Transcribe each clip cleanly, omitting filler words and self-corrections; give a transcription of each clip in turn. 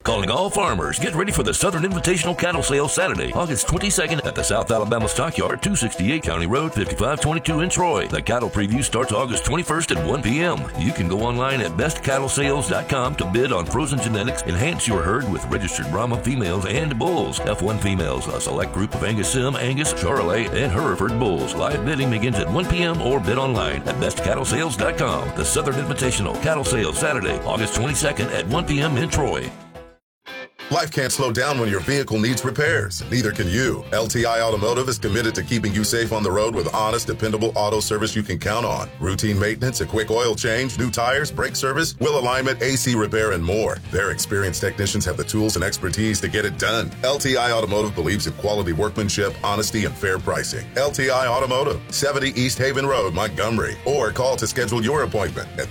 Calling all farmers, get ready for the Southern Invitational Cattle Sale Saturday, August 22nd at the South Alabama Stockyard, 268 County Road, 5522 in Troy. The cattle preview starts August 21st at 1 p.m. You can go online at bestcattlesales.com to bid on frozen genetics. Enhance your herd with registered Brahma females and bulls, F1 females, a select group of Angus Sim, Angus, Charolais, and Hereford bulls. Live bidding begins at 1 p.m. or bid online at bestcattlesales.com. The Southern Invitational Cattle Sale Saturday, August 22nd at 1 p.m. in Troy. Life can't slow down when your vehicle needs repairs. Neither can you. LTI Automotive is committed to keeping you safe on the road with honest, dependable auto service you can count on. Routine maintenance, a quick oil change, new tires, brake service, wheel alignment, AC repair, and more. Their experienced technicians have the tools and expertise to get it done. LTI Automotive believes in quality workmanship, honesty, and fair pricing. LTI Automotive, 70 East Haven Road, Montgomery. Or call to schedule your appointment at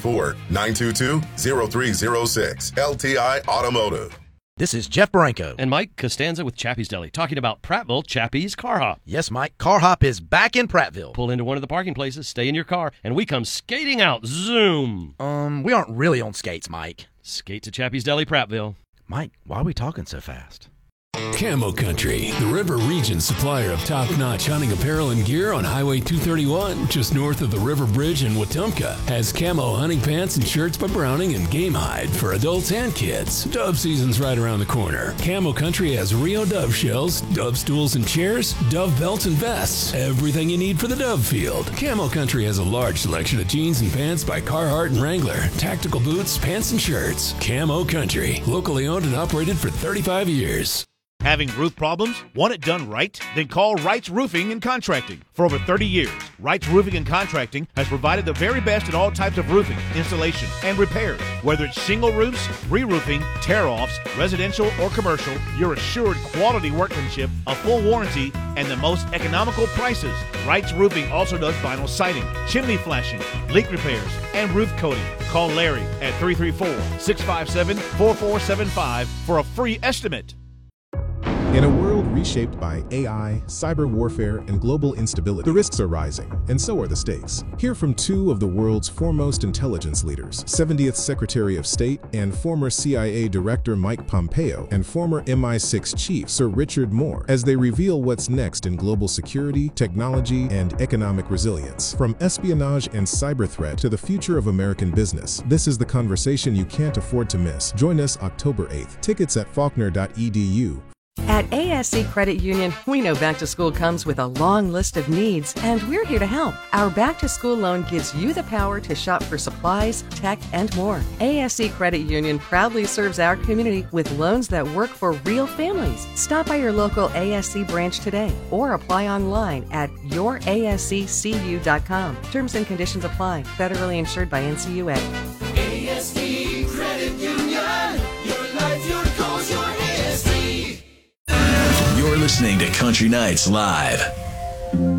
334-922-0306. LTI Automotive. This is Jeff Branco. And Mike Costanza with Chappie's Deli, talking about Prattville Chappie's Car Hop. Yes, Mike, Car Hop is back in Prattville. Pull into one of the parking places, stay in your car, and we come skating out. Zoom! We aren't really on skates, Mike. Skate to Chappie's Deli, Prattville. Mike, why are we talking so fast? Camo Country, the River Region supplier of top-notch hunting apparel and gear on Highway 231, just north of the River Bridge in Wetumpka, has camo hunting pants and shirts by Browning and Game Hide for adults and kids. Dove season's right around the corner. Camo Country has Rio Dove shells, Dove stools and chairs, Dove belts and vests, everything you need for the Dove field. Camo Country has a large selection of jeans and pants by Carhartt and Wrangler, tactical boots, pants and shirts. Camo Country, locally owned and operated for 35 years. Having roof problems? Want it done right? Then call Wright's Roofing and Contracting. For over 30 years, Wright's Roofing and Contracting has provided the very best in all types of roofing, installation, and repairs. Whether it's shingle roofs, re-roofing, tear-offs, residential or commercial, you're assured quality workmanship, a full warranty, and the most economical prices. Wright's Roofing also does vinyl siding, chimney flashing, leak repairs, and roof coating. Call Larry at 334-657-4475 for a free estimate. In a world reshaped by AI, cyber warfare, and global instability, the risks are rising, and so are the stakes. Hear from two of the world's foremost intelligence leaders, 70th Secretary of State and former CIA Director Mike Pompeo, and former MI6 Chief Sir Richard Moore, as they reveal what's next in global security, technology, and economic resilience. From espionage and cyber threat to the future of American business, this is the conversation you can't afford to miss. Join us October 8th. Tickets at faulkner.edu. At ASC Credit Union, we know back to school comes with a long list of needs, and we're here to help. Our back to school loan gives you the power to shop for supplies, tech, and more. ASC Credit Union proudly serves our community with loans that work for real families. Stop by your local ASC branch today or apply online at yourasccu.com. Terms and conditions apply. Federally insured by NCUA. ASC Credit Union. Your life, your goals, your ASC. You're listening to Country Nights Live.